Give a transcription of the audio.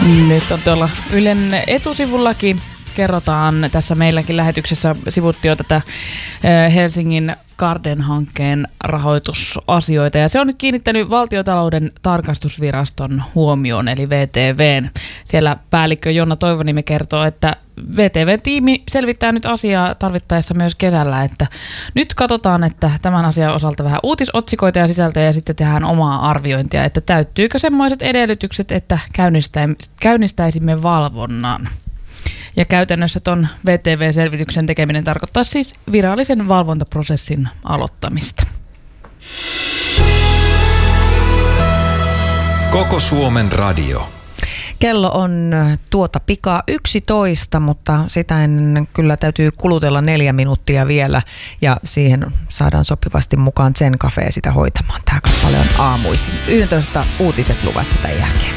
Nyt on tuolla Ylen etusivullakin. Kerrotaan tässä meilläkin lähetyksessä, sivuttiin jo tätä Helsingin Garden-hankkeen rahoitusasioita. Ja se on nyt kiinnittänyt Valtiontalouden tarkastusviraston huomioon, eli VTV:n. Siellä päällikkö Jonna Toivoniemi kertoo, että VTV-tiimi selvittää nyt asiaa tarvittaessa myös kesällä, että nyt katsotaan, että tämän asian osalta vähän uutisotsikoita ja sisältöjä ja sitten tehdään omaa arviointia, että täyttyykö semmoiset edellytykset, että käynnistäisimme valvonnan. Ja käytännössä ton VTV-selvityksen tekeminen tarkoittaa siis virallisen valvontaprosessin aloittamista. Koko Suomen radio. Kello on tuota pikaa 11, mutta sitä ennen kyllä täytyy kulutella 4 minuuttia vielä ja siihen saadaan sopivasti mukaan Zen Cafe sitä hoitamaan. Tämä kappale on aamuisin. 11 uutiset luvassa tämän jälkeen.